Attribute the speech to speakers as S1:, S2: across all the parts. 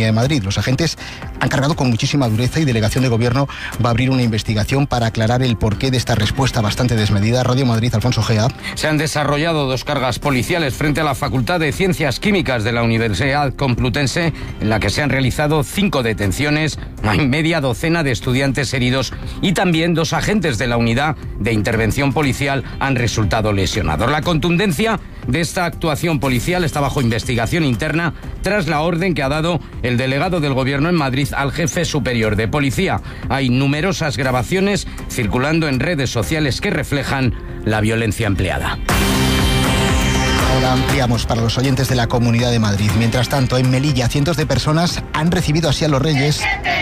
S1: Comunidad de Madrid. Los agentes han cargado con muchísima dureza y Delegación de Gobierno va a abrir una investigación para aclarar el porqué de esta respuesta bastante desmedida. Radio Madrid, Alfonso Gea.
S2: Se han desarrollado 2 cargas policiales frente a la Facultad de Ciencias Químicas de la Universidad Complutense, en la que se han realizado 5 detenciones, media docena de estudiantes heridos y también 2 agentes de la Unidad de Intervención Policial han resultado lesionados. La contundencia de esta actuación policial está bajo investigación interna tras la orden que ha dado el delegado del Gobierno en Madrid al jefe superior de policía. Hay numerosas grabaciones circulando en redes sociales que reflejan la violencia empleada.
S1: Ahora ampliamos para los oyentes de la Comunidad de Madrid. Mientras tanto, en Melilla, cientos de personas han recibido así a los Reyes.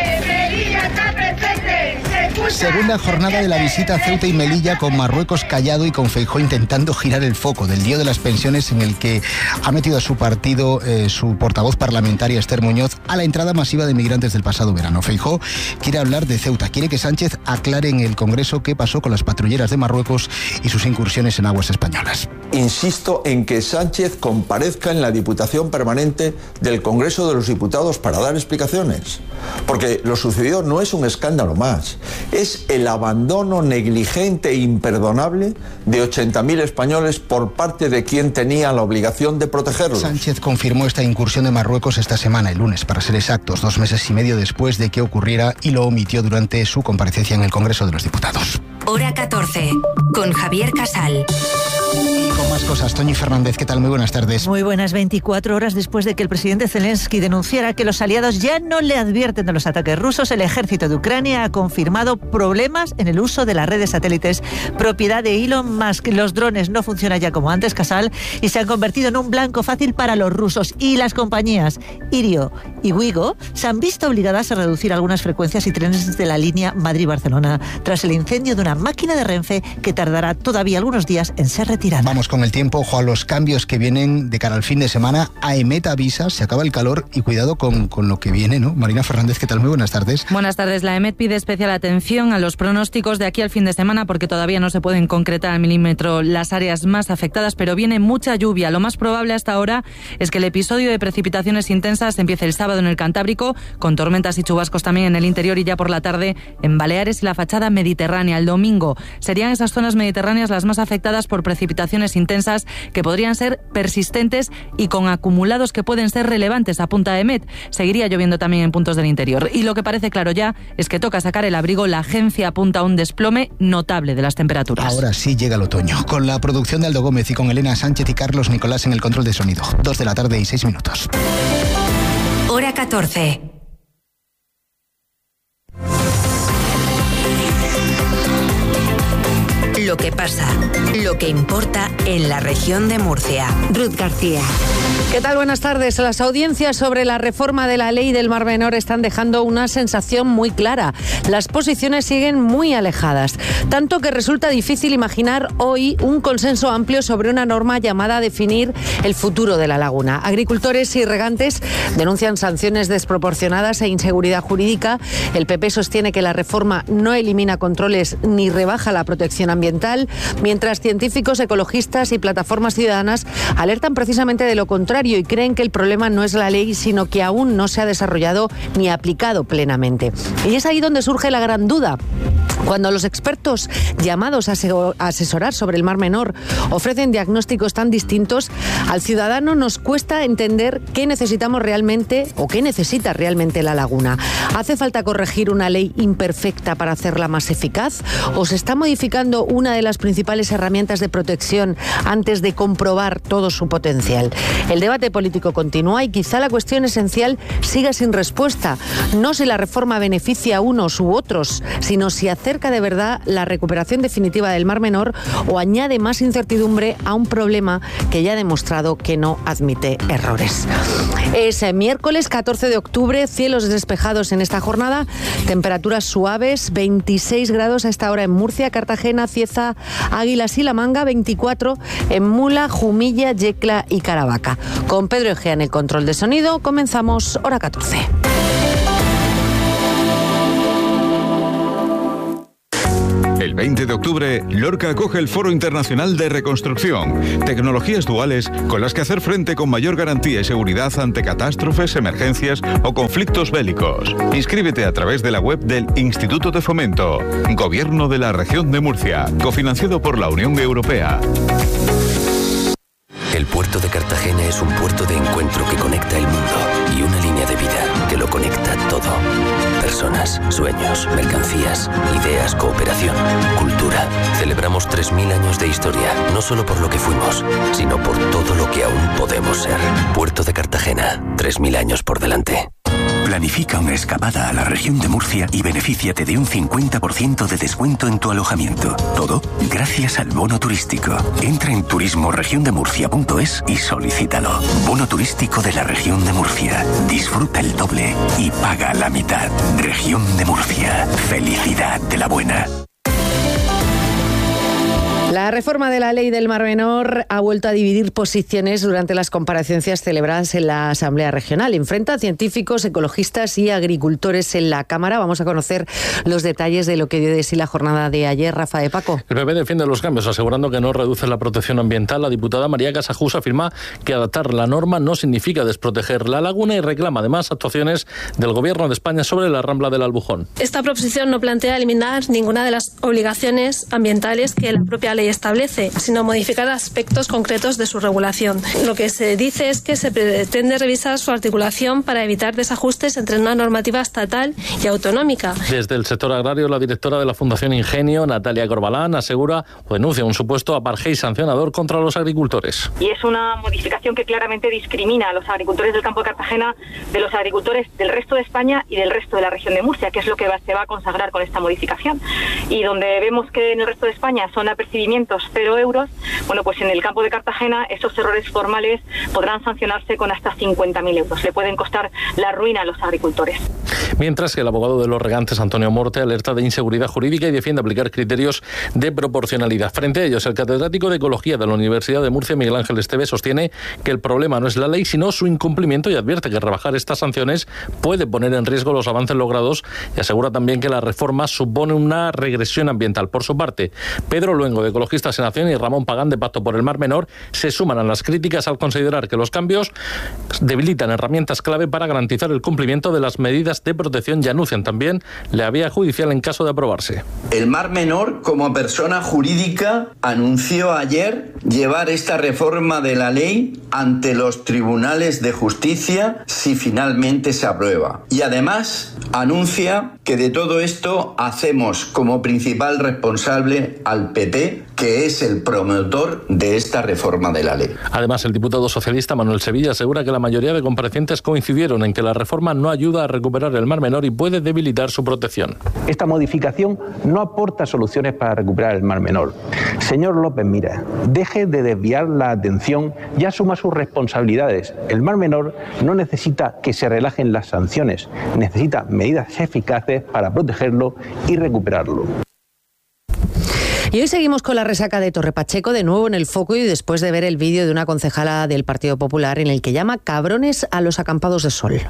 S1: Segunda jornada de la visita a Ceuta y Melilla, con Marruecos callado y con Feijóo intentando girar el foco del lío de las pensiones, en el que ha metido a su partido su portavoz parlamentaria Esther Muñoz a la entrada masiva de migrantes del pasado verano. Feijóo quiere hablar de Ceuta, quiere que Sánchez aclare en el Congreso qué pasó con las patrulleras de Marruecos y sus incursiones en aguas españolas.
S3: Insisto en que Sánchez comparezca en la Diputación Permanente del Congreso de los Diputados para dar explicaciones, porque lo sucedido no es un escándalo más, es el abandono negligente e imperdonable de 80.000 españoles por parte de quien tenía la obligación de protegerlos.
S1: Sánchez confirmó esta incursión de Marruecos esta semana, el lunes, para ser exactos, 2 meses y medio después de que ocurriera, y lo omitió durante su comparecencia en el Congreso de los Diputados.
S4: Hora 14, con Javier Casal.
S1: Y con más cosas, Toñi Fernández, ¿qué tal? Muy buenas tardes.
S5: Muy buenas. 24 horas después de que el presidente Zelensky denunciara que los aliados ya no le advierten de los ataques rusos, el ejército de Ucrania ha confirmado problemas en el uso de las redes satélites propiedad de Elon Musk. Los drones no funcionan ya como antes, Casal, y se han convertido en un blanco fácil para los rusos. Y las compañías Irio y Wigo se han visto obligadas a reducir algunas frecuencias y trenes de la línea Madrid-Barcelona tras el incendio de una máquina de Renfe que tardará todavía algunos días en ser retirada.
S1: Vamos con el tiempo, ojo a los cambios que vienen de cara al fin de semana. AEMET avisa, se acaba el calor y cuidado con lo que viene, ¿no? Marina Fernández, ¿qué tal? Muy buenas tardes.
S6: Buenas tardes. La AEMET pide especial atención a los pronósticos de aquí al fin de semana porque todavía no se pueden concretar al milímetro las áreas más afectadas, pero viene mucha lluvia. Lo más probable hasta ahora es que el episodio de precipitaciones intensas empiece el sábado en el Cantábrico, con tormentas y chubascos también en el interior y ya por la tarde en Baleares y la fachada mediterránea. El domingo serían esas zonas mediterráneas las más afectadas por precipitaciones intensas que podrían ser persistentes y con acumulados que pueden ser relevantes, apunta AEMET. Seguiría lloviendo también en puntos del interior. Y lo que parece claro ya es que toca sacar el abrigo. La agencia apunta a un desplome notable de las temperaturas.
S1: Ahora sí llega el otoño, con la producción de Aldo Gómez y con Elena Sánchez y Carlos Nicolás en el control de sonido. 2:06 p.m.
S4: Hora 14. Lo que pasa, lo que importa en la región de Murcia. Ruth García.
S7: ¿Qué tal? Buenas tardes. Las audiencias sobre la reforma de la ley del Mar Menor están dejando una sensación muy clara. Las posiciones siguen muy alejadas, tanto que resulta difícil imaginar hoy un consenso amplio sobre una norma llamada a definir el futuro de la laguna. Agricultores y regantes denuncian sanciones desproporcionadas e inseguridad jurídica. El PP sostiene que la reforma no elimina controles ni rebaja la protección ambiental, mientras científicos, ecologistas y plataformas ciudadanas alertan precisamente de lo contrario y creen que el problema no es la ley, sino que aún no se ha desarrollado ni aplicado plenamente. Y es ahí donde surge la gran duda. Cuando los expertos llamados a asesorar sobre el Mar Menor ofrecen diagnósticos tan distintos, al ciudadano nos cuesta entender qué necesitamos realmente o qué necesita realmente la laguna. ¿Hace falta corregir una ley imperfecta para hacerla más eficaz? ¿O se está modificando una de las principales herramientas de protección antes de comprobar todo su potencial? El debate político continúa y quizá la cuestión esencial siga sin respuesta. No si la reforma beneficia a unos u otros, sino si acerca de verdad la recuperación definitiva del Mar Menor o añade más incertidumbre a un problema que ya ha demostrado que no admite errores. Es miércoles 14 de octubre, cielos despejados en esta jornada, temperaturas suaves, 26 grados a esta hora en Murcia, Cartagena, Cieza, Águilas y La Manga, 24 en Mula, Jumilla, Yecla y Caravaca. Con Pedro Egea en el control de sonido, comenzamos Hora 14.
S8: El 20 de octubre, Lorca acoge el Foro Internacional de Reconstrucción, tecnologías duales con las que hacer frente con mayor garantía y seguridad ante catástrofes, emergencias o conflictos bélicos. Inscríbete a través de la web del Instituto de Fomento, Gobierno de la Región de Murcia, cofinanciado por la Unión Europea.
S9: El puerto de Cartagena es un puerto de encuentro que conecta el mundo y una línea de vida que lo conecta todo. Personas, sueños, mercancías, ideas, cooperación, cultura. Celebramos 3.000 años de historia, no solo por lo que fuimos, sino por todo lo que aún podemos ser. Puerto de Cartagena, 3.000 años por delante.
S10: Planifica una escapada a la región de Murcia y benefíciate de un 50% de descuento en tu alojamiento. Todo gracias al bono turístico. Entra en turismoregiondemurcia.es y solicítalo. Bono turístico de la región de Murcia. Disfruta el doble y paga la mitad. Región de Murcia. Felicidad de la buena.
S7: La reforma de la ley del Mar Menor ha vuelto a dividir posiciones durante las comparecencias celebradas en la Asamblea Regional. Enfrenta a científicos, ecologistas y agricultores en la Cámara. Vamos a conocer los detalles de lo que dio de sí la jornada de ayer. Rafa de Paco.
S11: El PP defiende los cambios, asegurando que no reduce la protección ambiental. La diputada María Casajús afirma que adaptar la norma no significa desproteger la laguna y reclama además actuaciones del Gobierno de España sobre la Rambla del Albujón.
S12: Esta proposición no plantea eliminar ninguna de las obligaciones ambientales que la propia ley establece, sino modificar aspectos concretos de su regulación. Lo que se dice es que se pretende revisar su articulación para evitar desajustes entre una normativa estatal y autonómica.
S11: Desde el sector agrario, la directora de la Fundación Ingenio, Natalia Corbalán, asegura o denuncia un supuesto apartheid sancionador contra los agricultores.
S13: Y es una modificación que claramente discrimina a los agricultores del campo de Cartagena de los agricultores del resto de España y del resto de la región de Murcia, que es lo que se va a consagrar con esta modificación. Y donde vemos que en el resto de España son apercibimientos 0 euros, bueno, pues en el campo de Cartagena esos errores formales podrán sancionarse con hasta 50.000 euros. Le pueden costar la ruina a los agricultores.
S11: Mientras que el abogado de los regantes, Antonio Morte, alerta de inseguridad jurídica y defiende aplicar criterios de proporcionalidad. Frente a ellos, el catedrático de Ecología de la Universidad de Murcia, Miguel Ángel Esteve, sostiene que el problema no es la ley, sino su incumplimiento y advierte que rebajar estas sanciones puede poner en riesgo los avances logrados y asegura también que la reforma supone una regresión ambiental. Por su parte, Pedro Luengo, de Ecologistas en Acción, y Ramón Pagán, de Pacto por el Mar Menor, se suman a las críticas al considerar que los cambios debilitan herramientas clave para garantizar el cumplimiento de las medidas de protección y anuncian también la vía judicial en caso de aprobarse.
S14: El Mar Menor, como persona jurídica, anunció ayer llevar esta reforma de la ley ante los tribunales de justicia si finalmente se aprueba. Y además anuncia que de todo esto hacemos como principal responsable al PP, que es el promotor de esta reforma de la ley.
S11: Además, el diputado socialista Manuel Sevilla asegura que la mayoría de comparecientes coincidieron en que la reforma no ayuda a recuperar el Mar Menor y puede debilitar su protección.
S15: Esta modificación no aporta soluciones para recuperar el Mar Menor. Señor López Miras, deje de desviar la atención y asuma sus responsabilidades. El Mar Menor no necesita que se relajen las sanciones, necesita medidas eficaces para protegerlo y recuperarlo.
S7: Y hoy seguimos con la resaca de Torre Pacheco, de nuevo en el foco y después de ver el vídeo de una concejala del Partido Popular en el que llama cabrones a los acampados de sol.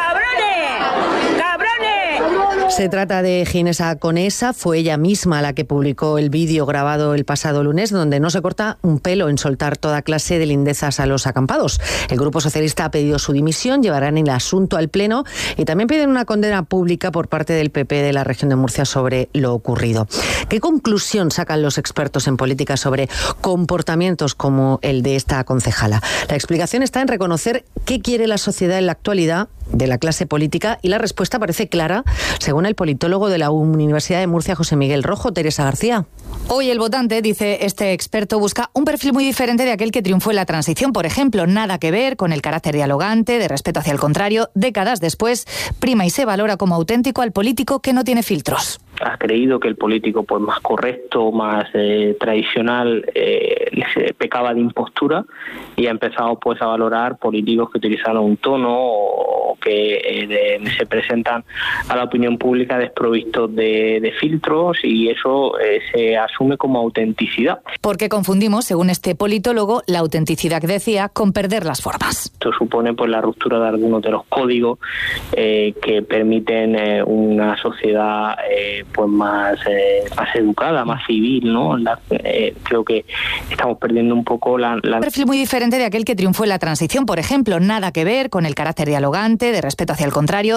S7: Se trata de Ginesa Conesa, fue ella misma la que publicó el vídeo grabado el pasado lunes, donde no se corta un pelo en soltar toda clase de lindezas a los acampados. El Grupo Socialista ha pedido su dimisión, llevarán el asunto al Pleno y también piden una condena pública por parte del PP de la región de Murcia sobre lo ocurrido. ¿Qué conclusión sacan los expertos en política sobre comportamientos como el de esta concejala? La explicación está en reconocer qué quiere la sociedad en la actualidad de la clase política y la respuesta parece clara, según el politólogo de la Universidad de Murcia, José Miguel Rojo. Teresa García.
S16: Hoy el votante, dice este experto, busca un perfil muy diferente de aquel que triunfó en la transición. Por ejemplo, nada que ver con el carácter dialogante, de respeto hacia el contrario. Décadas después, prima y se valora como auténtico al político que no tiene filtros.
S17: Ha creído que el político pues más correcto, más tradicional, pecaba de impostura y ha empezado pues a valorar políticos que utilizan un tono o que se presentan a la opinión pública desprovistos de filtros, y eso se asume como autenticidad.
S16: Porque confundimos, según este politólogo, la autenticidad que decía con perder las formas.
S17: Esto supone pues la ruptura de algunos de los códigos que permiten una sociedad pues más educada, más civil, ¿no? Creo que estamos perdiendo un poco un
S16: perfil muy diferente de aquel que triunfó en la transición, por ejemplo, nada que ver con el carácter dialogante, de respeto hacia el contrario,